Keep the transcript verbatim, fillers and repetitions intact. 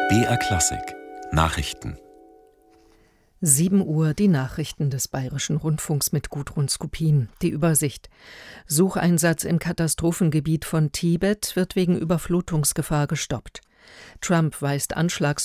B R Klassik Nachrichten. sieben Uhr, die Nachrichten des Bayerischen Rundfunks mit Gudrun Skupin. Die Übersicht. Sucheinsatz im Katastrophengebiet von Tibet wird wegen Überflutungsgefahr gestoppt. Trump weist Anschlags